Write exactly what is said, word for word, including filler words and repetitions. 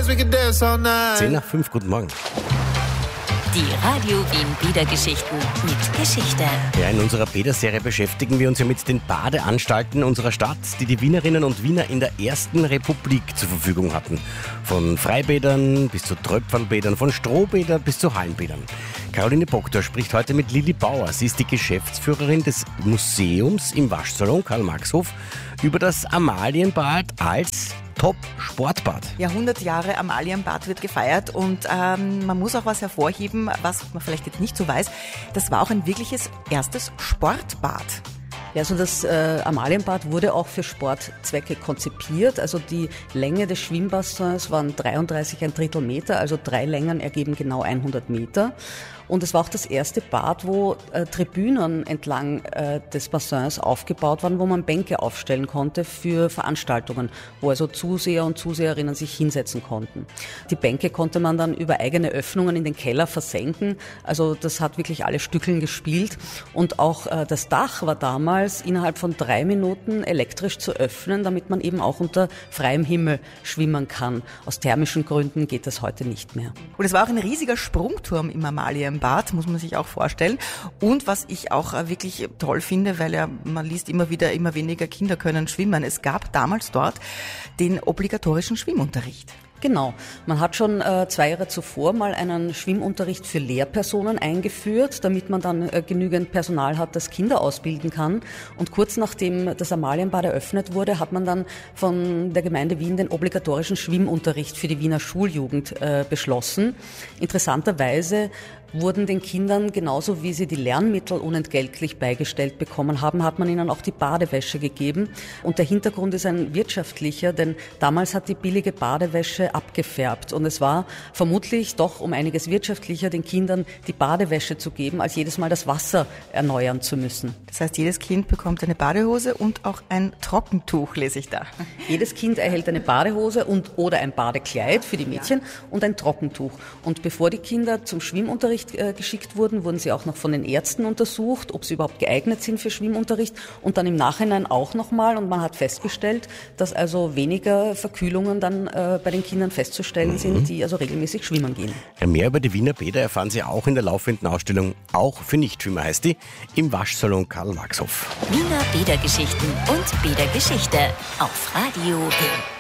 dance, we can dance all night. Zehn nach fünf, guten Morgen. Die Radio Wien Bädergeschichten mit Geschichte. Ja, in unserer Bäderserie beschäftigen wir uns ja mit den Badeanstalten unserer Stadt, die die Wienerinnen und Wiener in der ersten Republik zur Verfügung hatten. Von Freibädern bis zu Tröpfelbädern, von Strohbädern bis zu Hallenbädern. Caroline Proctor spricht heute mit Lilli Bauer. Sie ist die Geschäftsführerin des Museums im Waschsalon Karl-Marx-Hof über das Amalienbad als Top-Sportbad. Ja, hundert Jahre Amalienbad wird gefeiert und ähm, man muss auch was hervorheben, was man vielleicht jetzt nicht so weiß. Das war auch ein wirkliches erstes Sportbad. Ja, also das äh, Amalienbad wurde auch für Sportzwecke konzipiert. Also die Länge des Schwimmbassins waren dreiunddreißig ein Drittel Meter, also drei Längen ergeben genau hundert Meter. Und es war auch das erste Bad, wo äh, Tribünen entlang äh, des Bassins aufgebaut waren, wo man Bänke aufstellen konnte für Veranstaltungen, wo also Zuseher und Zuseherinnen sich hinsetzen konnten. Die Bänke konnte man dann über eigene Öffnungen in den Keller versenken. Also das hat wirklich alle Stückeln gespielt. Und auch äh, das Dach war damals innerhalb von drei Minuten elektrisch zu öffnen, damit man eben auch unter freiem Himmel schwimmen kann. Aus thermischen Gründen geht das heute nicht mehr. Und es war auch ein riesiger Sprungturm im Amalienbad. Bad, muss man sich auch vorstellen. Und was ich auch wirklich toll finde, weil ja man liest immer wieder, immer weniger Kinder können schwimmen. Es gab damals dort den obligatorischen Schwimmunterricht. Genau. Man hat schon äh, zwei Jahre zuvor mal einen Schwimmunterricht für Lehrpersonen eingeführt, damit man dann äh, genügend Personal hat, das Kinder ausbilden kann. Und kurz nachdem das Amalienbad eröffnet wurde, hat man dann von der Gemeinde Wien den obligatorischen Schwimmunterricht für die Wiener Schuljugend äh, beschlossen. Interessanterweise wurden den Kindern, genauso wie sie die Lernmittel unentgeltlich beigestellt bekommen haben, hat man ihnen auch die Badewäsche gegeben. Und der Hintergrund ist ein wirtschaftlicher, denn damals hat die billige Badewäsche abgefärbt. Und es war vermutlich doch um einiges wirtschaftlicher, den Kindern die Badewäsche zu geben, als jedes Mal das Wasser erneuern zu müssen. Das heißt, jedes Kind bekommt eine Badehose und auch ein Trockentuch, lese ich da. Jedes Kind erhält eine Badehose und oder ein Badekleid für die Mädchen und ein Trockentuch. Und bevor die Kinder zum Schwimmunterricht geschickt wurden, wurden sie auch noch von den Ärzten untersucht, ob sie überhaupt geeignet sind für Schwimmunterricht und dann im Nachhinein auch nochmal. Und man hat festgestellt, dass also weniger Verkühlungen dann äh, bei den Kindern festzustellen mhm. sind, die also regelmäßig schwimmen gehen. Ja, mehr über die Wiener Bäder erfahren Sie auch in der laufenden Ausstellung Auch für Nichtschwimmer heißt die, im Waschsalon Karl-Marx-Hof. Wiener Bädergeschichten und Bädergeschichte auf Radio Wien.